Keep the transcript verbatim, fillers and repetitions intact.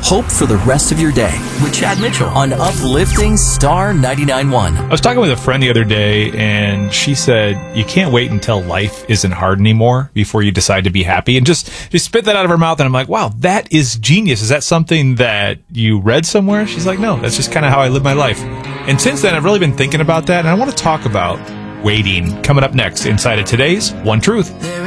hope for the rest of your day with Chad Mitchell on Uplifting Star ninety-nine point one. I was talking with a friend the other day, and she said, you can't wait until life isn't hard anymore before you decide to be happy. And just, just spit that out of her mouth, and I'm like, wow, that is genius. Is that something that you read somewhere? She's like, no, that's just kind of how I live my life. And since then, I've really been thinking about that, and I want to talk about waiting coming up next inside of today's One Truth.